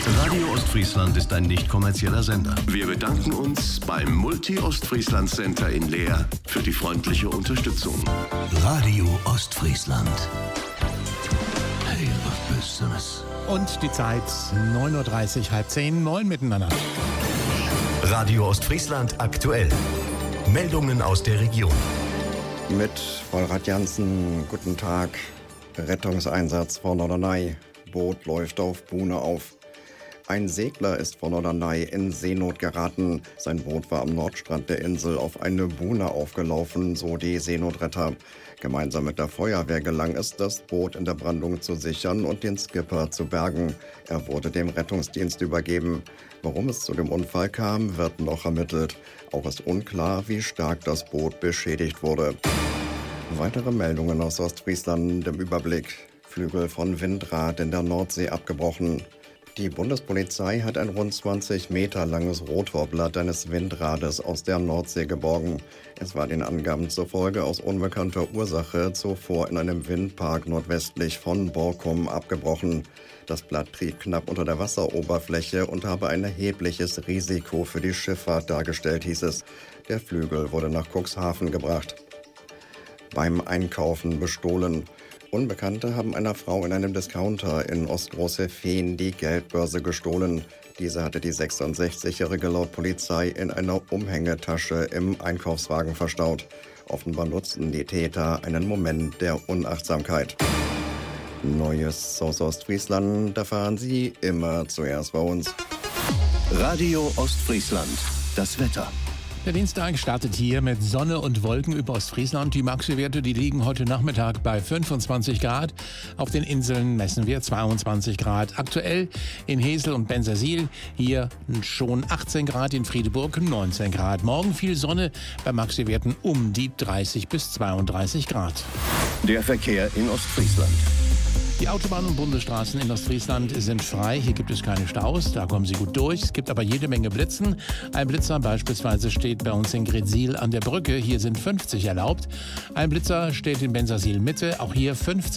Radio Ostfriesland ist ein nicht kommerzieller Sender. Wir bedanken uns beim Multi-Ostfriesland Center in Leer für die freundliche Unterstützung. Radio Ostfriesland. Hey, was Besonderes. Und die Zeit 9.30 Uhr, halb 10, 9 miteinander. Radio Ostfriesland aktuell. Meldungen aus der Region. Mit Vollrad Jansen, guten Tag. Rettungseinsatz vor Norderney. Boot läuft auf Buhne auf. Ein Segler ist vor Norderney in Seenot geraten. Sein Boot war am Nordstrand der Insel auf eine Buhne aufgelaufen, so die Seenotretter. Gemeinsam mit der Feuerwehr gelang es, das Boot in der Brandung zu sichern und den Skipper zu bergen. Er wurde dem Rettungsdienst übergeben. Warum es zu dem Unfall kam, wird noch ermittelt. Auch ist unklar, wie stark das Boot beschädigt wurde. Weitere Meldungen aus Ostfriesland im Überblick. Flügel von Windrad in der Nordsee abgebrochen. Die Bundespolizei hat ein rund 20 Meter langes Rotorblatt eines Windrades aus der Nordsee geborgen. Es war den Angaben zufolge aus unbekannter Ursache zuvor in einem Windpark nordwestlich von Borkum abgebrochen. Das Blatt trieb knapp unter der Wasseroberfläche und habe ein erhebliches Risiko für die Schifffahrt dargestellt, hieß es. Der Flügel wurde nach Cuxhaven gebracht. Beim Einkaufen bestohlen. Unbekannte haben einer Frau in einem Discounter in Ostgroße-Fehn die Geldbörse gestohlen. Diese hatte die 66-Jährige laut Polizei in einer Umhängetasche im Einkaufswagen verstaut. Offenbar nutzten die Täter einen Moment der Unachtsamkeit. Neues aus Ostfriesland erfahren Sie immer zuerst bei uns. Radio Ostfriesland. Das Wetter. Der Dienstag startet hier mit Sonne und Wolken über Ostfriesland. Die Maxi-Werte, die liegen heute Nachmittag bei 25 Grad. Auf den Inseln messen wir 22 Grad. Aktuell in Hesel und Bensersiel hier schon 18 Grad, in Friedeburg 19 Grad. Morgen viel Sonne, bei Maxi-Werten um die 30 bis 32 Grad. Der Verkehr in Ostfriesland. Die Autobahnen und Bundesstraßen in Ostfriesland sind frei. Hier gibt es keine Staus, da kommen Sie gut durch. Es gibt aber jede Menge Blitzen. Ein Blitzer beispielsweise steht bei uns in Gretzil an der Brücke. Hier sind 50 erlaubt. Ein Blitzer steht in Bensersiel Mitte, auch hier 50.